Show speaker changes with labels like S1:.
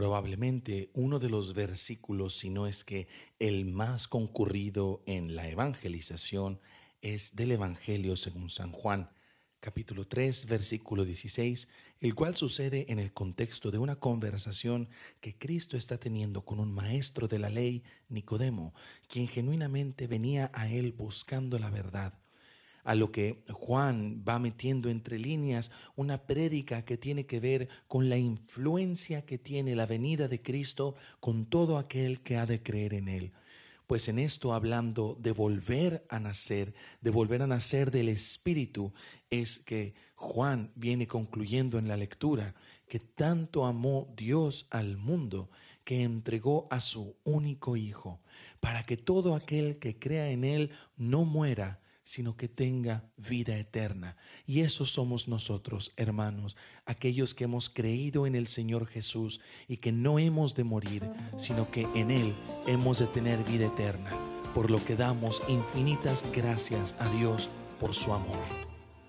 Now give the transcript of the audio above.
S1: Probablemente uno de los versículos, si no es que el más concurrido en la evangelización, es del Evangelio según San Juan, capítulo 3, versículo 16, el cual sucede en el contexto de una conversación que Cristo está teniendo con un maestro de la ley, Nicodemo, quien genuinamente venía a él buscando la verdad. A lo que Juan va metiendo entre líneas una prédica que tiene que ver con la influencia que tiene la venida de Cristo con todo aquel que ha de creer en él. Pues en esto, hablando de volver a nacer del Espíritu, es que Juan viene concluyendo en la lectura que tanto amó Dios al mundo que entregó a su único Hijo, para que todo aquel que crea en él no muera, sino que tenga vida eterna. Y eso somos nosotros, hermanos, aquellos que hemos creído en el Señor Jesús y que no hemos de morir, sino que en Él hemos de tener vida eterna, por lo que damos infinitas gracias a Dios por su amor.